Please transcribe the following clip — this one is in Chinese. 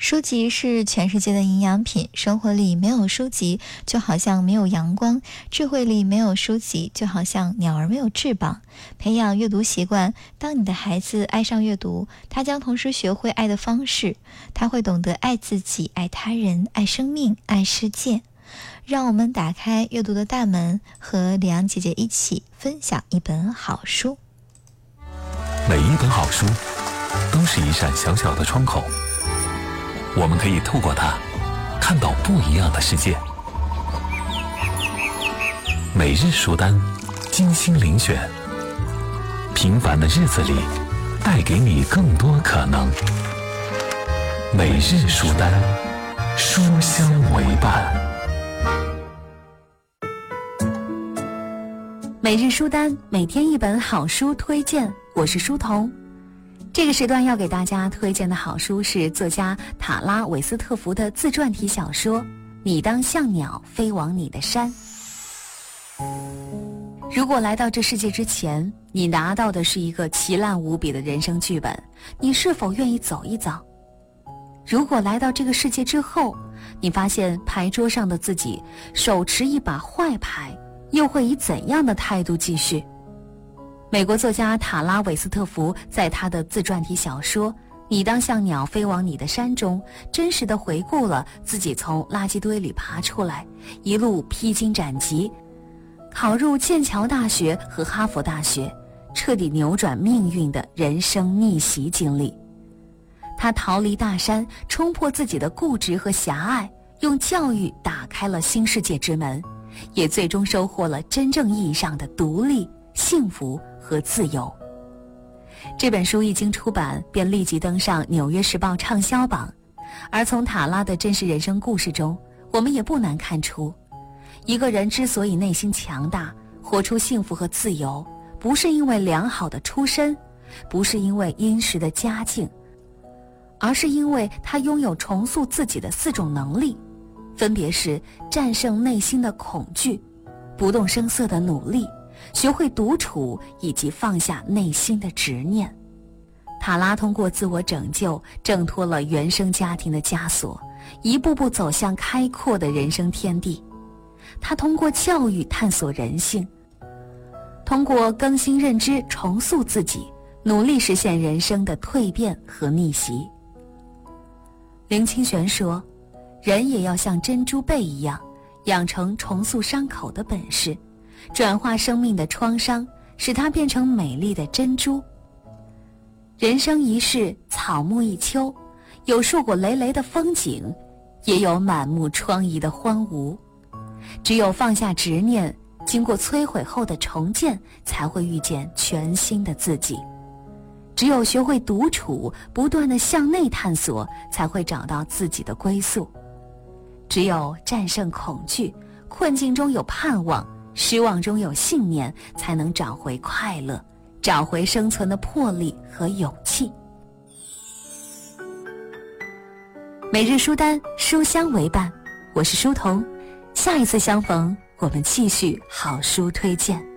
书籍是全世界的营养品，生活里没有书籍，就好像没有阳光；智慧里没有书籍，就好像鸟儿没有翅膀。培养阅读习惯，当你的孩子爱上阅读，他将同时学会爱的方式，他会懂得爱自己、爱他人、爱生命、爱世界。让我们打开阅读的大门，和李阳姐姐一起分享一本好书。 每一本好书都是一扇小小的窗口，我们可以透过它看到不一样的世界。每日书单，精心遴选，平凡的日子里带给你更多可能。每日书单，书香为伴。 每日书单，每天一本好书推荐，我是书童。这个时段要给大家推荐的好书是作家塔拉·韦斯特福的自传体小说《你当像鸟飞往你的山》。如果来到这世界之前，你拿到的是一个奇烂无比的人生剧本，你是否愿意走一走？如果来到这个世界之后，你发现牌桌上的自己手持一把坏牌，又会以怎样的态度继续？美国作家塔拉·韦斯特福在他的自传体小说《你当像鸟飞往你的山》中，真实地回顾了自己从垃圾堆里爬出来，一路披荆斩棘，考入剑桥大学和哈佛大学，彻底扭转命运的人生逆袭经历。他逃离大山，冲破自己的固执和狭隘，用教育打开了新世界之门，也最终收获了真正意义上的独立、幸福和自由。这本书一经出版，便立即登上《纽约时报》畅销榜。而从塔拉的真实人生故事中，我们也不难看出，一个人之所以内心强大，活出幸福和自由，不是因为良好的出身，不是因为殷实的家境，而是因为他拥有重塑自己的4种能力，分别是战胜内心的恐惧、不动声色的努力、学会独处，以及放下内心的执念。塔拉通过自我拯救，挣脱了原生家庭的枷锁，一步步走向开阔的人生天地。他通过教育探索人性，通过更新认知重塑自己，努力实现人生的蜕变和逆袭。林清玄说，人也要像珍珠贝一样，养成重塑伤口的本事，转化生命的创伤，使它变成美丽的珍珠。人生一世，草木一秋，有硕果累累的风景，也有满目疮痍的荒芜。只有放下执念，经过摧毁后的重建，才会遇见全新的自己。只有学会独处，不断地向内探索，才会找到自己的归宿。只有战胜恐惧，困境中有盼望，失望中有信念，才能找回快乐，找回生存的魄力和勇气。每日书单，书香为伴，我是书童。下一次相逢，我们继续好书推荐。